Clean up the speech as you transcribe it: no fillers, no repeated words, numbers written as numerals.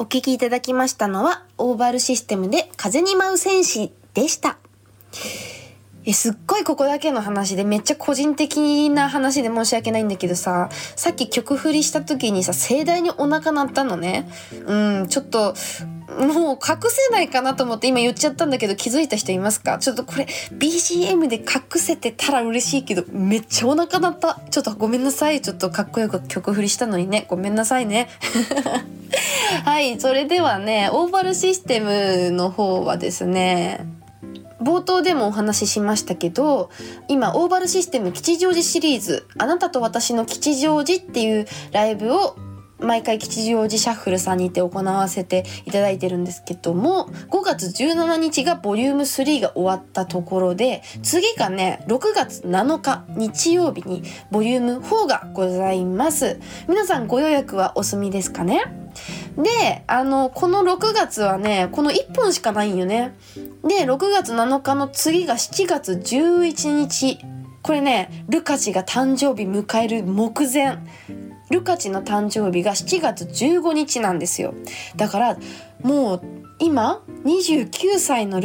お聞きいただきましたのはオーバルシステムで風に舞う戦士でした。すっごいここだけの話でめっちゃ個人的な話で申し訳ないんだけどさっき曲振りした時にさ盛大にお腹鳴ったのね。ちょっともう隠せないかなと思って今言っちゃったんだけど気づいた人いますか？ちょっとこれ BGM で隠せてたら嬉しいけどめっちゃお腹鳴った。ちょっとごめんなさい。ちょっとかっこよく曲振りしたのにね、ごめんなさいねはい、それではねオーバルシステムの方はですね、冒頭でもお話ししましたけど、今オーバルシステム吉祥寺シリーズあなたと私の吉祥寺っていうライブを毎回吉祥寺シャッフルさんにて行わせていただいてるんですけども、5月17日がボリューム3が終わったところで、次がね6月7日日曜日にボリューム4がございます。皆さんご予約はお済みですかね？で、この6月はねこの1本しかないんよね。で6月7日の次が7月11日、これねルカチが誕生日迎える目前、ルカチの誕生日が7月15日なんですよ。だからもう今29歳の